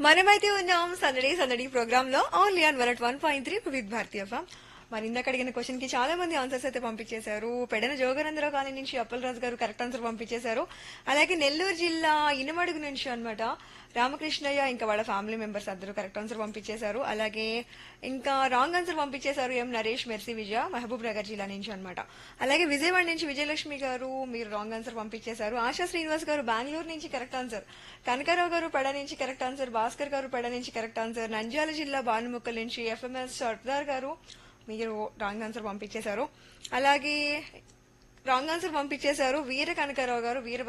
మనమైతే ఉన్నాం సందడి సందడి ప్రోగ్రామ్ లో only on 101.3 with Bharatiya FM. మరి ఇందాక అడిగిన క్వశ్చన్ కి చాలా మంది ఆన్సర్స్ అయితే పంపించేశారు. పెడన జోగనందరావు కాలనీ నుంచి అప్పలరాజు గారు కరెక్ట్ ఆన్సర్ పంపించేశారు. అలాగే నెల్లూరు జిల్లా ఇనమడుగు నుంచి అన్నమాట రామకృష్ణయ్య ఇంకా వాళ్ళ ఫ్యామిలీ మెంబర్స్ అందరూ కరెక్ట్ ఆన్సర్ పంపించేశారు. అలాగే ఇంకా రాంగ్ ఆన్సర్ పంపించేశారు ఎం నరేష్, మెర్సీ విజయ, మహబూబ్ నగర్ జిల్లా నుంచి అన్నమాట. అలాగే విజయవాడ నుంచి విజయలక్ష్మి గారు మీరు రాంగ్ ఆన్సర్ పంపించేశారు. ఆశా శ్రీనివాస్ గారు బెంగళూరు నుంచి కరెక్ట్ ఆన్సర్. కనకారావు గారు పెడ నుంచి కరెక్ట్ ఆన్సర్. భాస్కర్ గారు పెడ నుంచి కరెక్ట్ ఆన్సర్. నంద్యాల జిల్లా బానుముక్కల నుంచి ఎఫ్ఎంఎస్ సర్దార్ గారు మీరు రాంగ్ ఆన్సర్ పంపించేశారు. అలాగే రాంగ్ ఆన్సర్ పంపించేశారు వీర కనకారావు గారు, వీర